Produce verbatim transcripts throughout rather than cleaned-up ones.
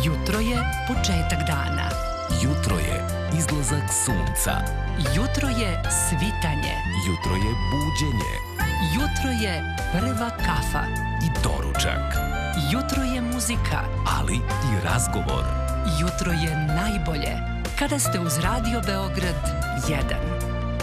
Jutro je početak dana. Jutro je izlazak sunca. Jutro je svitanje. Jutro je buđenje. Jutro je prva kafa. I doručak. Jutro je muzika. Ali i razgovor. Jutro je najbolje kada ste uz Radio Beograd jedan.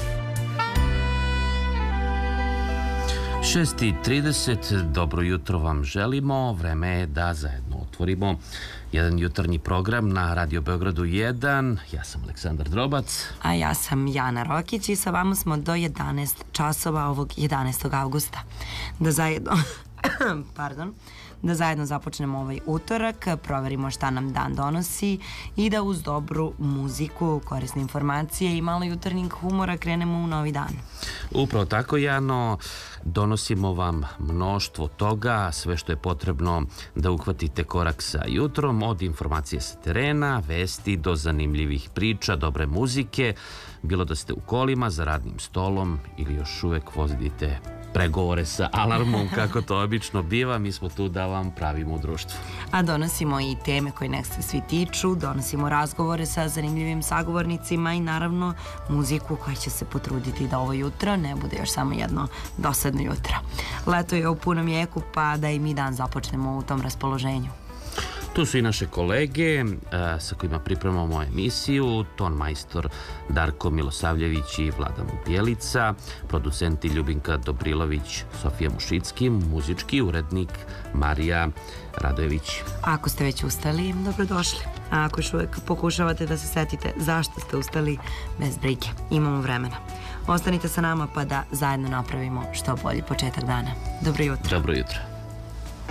šest i trideset, dobro jutro vam želimo. Vreme je da zajedno otvorimo jedan jutarnji program na Radio Beogradu jedan. Ja sam Aleksandar Drobac. A ja sam Jana Rokić i sa vama smo do jedanaest časova ovog jedanaestog avgusta. Da zajedno... Pardon. Da zajedno započnemo ovaj utorak, proverimo šta nam dan donosi i da uz dobru muziku, korisne informacije i malo jutarnjeg humora krenemo u novi dan. Upravo tako, Jano, donosimo vam mnoštvo toga, sve što je potrebno da uhvatite korak sa jutrom, od informacije sa terena, vesti do zanimljivih priča, dobre muzike, bilo da ste u kolima, za radnim stolom ili još uvek vozite pregovore sa alarmom, kako to obično biva. Mi smo tu da vam pravimo u društvu. A donosimo i teme koje nek se svi tiču, donosimo razgovore sa zanimljivim sagovornicima i naravno muziku koja će se potruditi da ovo jutro ne bude još samo jedno dosadno jutro. Leto je u punom jeku, pa da i mi dan započnemo u tom raspoloženju. Tu su i naše kolege sa kojima pripremamo emisiju, ton majstor Darko Milosavljević i Vladan Bjelica, producenti Ljubinka Dobrilović, Sofija Mušicki, muzički urednik Marija Radojević. Ako ste već ustali, dobrodošli. A ako još uvek pokušavate da se setite zašto ste ustali, bez brige, imamo vremena. Ostanite sa nama pa da zajedno napravimo što bolji početak dana. Dobro jutro. Dobro jutro.